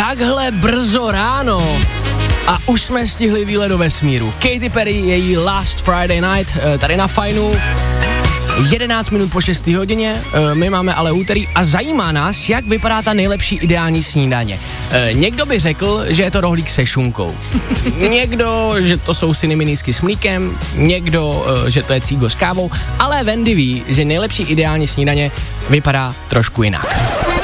takhle brzo ráno a už jsme stihli výlet do vesmíru. Katy Perry, její Last Friday Night, tady na Fajnu. 11 minut po 6 hodině, my máme ale úterý a zajímá nás, jak vypadá ta nejlepší ideální snídaně. Někdo by řekl, že je to rohlík se šunkou. Někdo, že to jsou ciniminísky s mlíkem, někdo, že to je cígo s kávou, ale Wendy ví, že nejlepší ideální snídaně vypadá trošku jinak.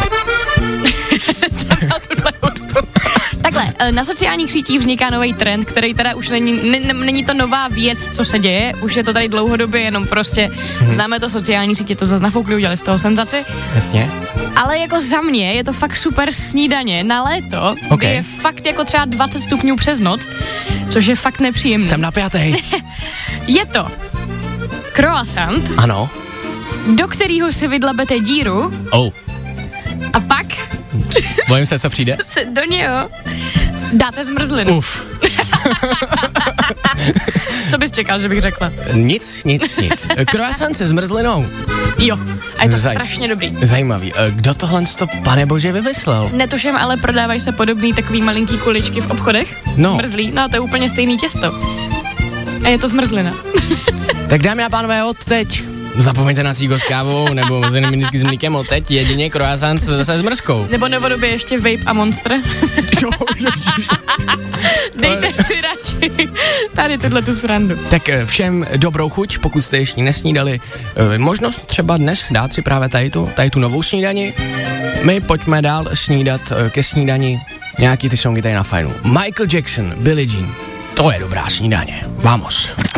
Takhle, na sociálních sítích vzniká nový trend, který teda už není to nová věc, co se děje, už je to tady dlouhodobě, jenom prostě známe to sociální sítě, to zase nafoukli, udělali z toho senzaci. Jasně. Ale jako za mě je to fakt super snídaně na léto, kdy je fakt jako třeba 20 stupňů přes noc, což je fakt nepříjemný. Jsem napjatý. Je to croissant, Ano. do kterého si vydlabete díru a pak Bojím se, co přijde. se do něho dáte zmrzlinu. Uf. Co bys čekal, že bych řekla? Nic. Croissant se zmrzlinou. Jo, a je to strašně dobrý. Zajímavý. Kdo tohle pane bože vymyslel? Netuším, ale prodávají se podobný takový malinký kuličky v obchodech. Zmrzlý, no a to je úplně stejný těsto. A je to zmrzlina. Tak dámy a pánové, od teď zapomeňte na cígo s kávou nebo ciniminísky s mlíkem, od teď jedině croissant se zmrzkou. Nebo novodobě ještě vape a monster. Dejte si radši tady tu srandu. Tak všem dobrou chuť, pokud jste ještě nesnídali. Možnost třeba dnes dát si právě tady tu novou snídani. My pojďme dál snídat ke snídani nějaký ty songy tady na Fajnu. Michael Jackson, Billie Jean. To je dobrá snídaně. Vamos.